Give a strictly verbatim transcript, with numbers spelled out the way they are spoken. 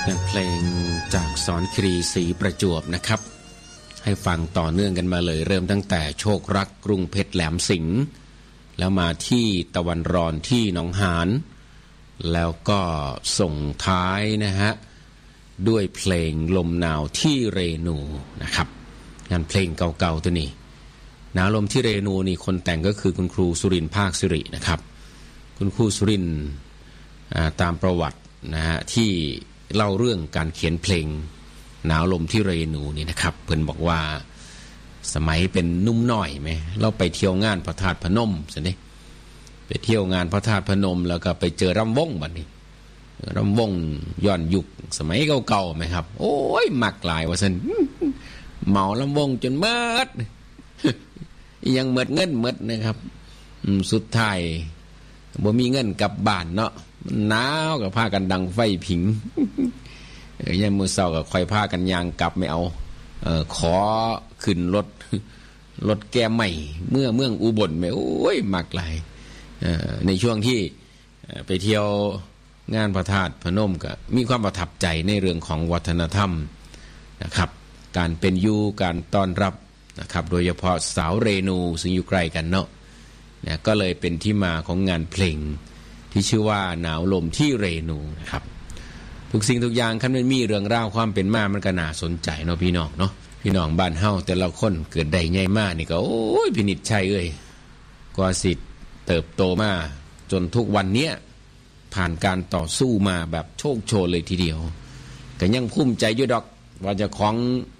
เพลงจากสอนครีศรีประจวบนะครับให้ฟังต่อเนื่องกันมาเลยเริ่มตั้งแต่โชครักกรุงเพชรแหลมสิงห์แล้วมาที่ตะวันรอนที่หนองหานแล้วก็ส่งท้ายนะฮะด้วยเพลงลมหนาวที่เรนูนะครับงานเพลงเก่าๆตัวนี้หนาวลมที่เรนูนี่คนแต่งก็คือคุณครูสุรินทร์ภาคสิรินะครับคุณครูสุรินทร์ตามประวัตินะฮะที่เล่าเรื่องการเขียนเพลงหนาวลมที่เรนูนี่นะครับเพิ่นบอกว่าสมัยเป็นนุ่มน้อยไหมเราไปเที่ยวงานพระธาตุพนมสิเนี่ยไปเที่ยวงานพระธาตุพนมแล้วก็ไปเจอรำวงบัดนี้รำวงย้อนยุคสมัยเก่าๆไหมครับโอ้ยมักหลายว่าซั่นเมาลำวงจนเมิดยังเมิดเงินเมิดนะครับสุดท้ายบ่มีเงินกลับบ้านเนาะมันหนาวก็พากันดังไฟผิงเอ้ยยามมื้อเช้าก็ค่อยพากันย่างกลับไม่เอาเอ่อขอขึ้นรถรถแก้ใหม่เมื่อเมืองอุบลแม่โอ้ยมักหลายเอ่อในช่วงที่ไปเที่ยวงานพระธาตุพนมก็มีความประทับใจในเรื่องของวัฒนธรรมนะครับการเป็นอยู่การต้อนรับนะครับโดยเฉพาะสาวเรนูซึ่งอยู่ใกล้กันเนาะเนี่ยก็เลยเป็นที่มาของงานเพลงที่ชื่อว่าหนาวลมที่เรนูนะครับทุกสิ่งทุกอย่างคันมันมีเรื่องราวความเป็นมามันก็น่าสนใจเนาะพี่น้องเนาะพี่น้องบ้านเฮาแต่ละคนเกิดได้ใหญ่มานี่ก็โอ้ยพินิจชัยเอ้ยกว่าสิเติบโตมาจนทุกวันเนี้ยผ่านการต่อสู้มาแบบโชคโชนเลยทีเดียวก็ยังภูมิใจอยู่ดอกว่าเจ้าของ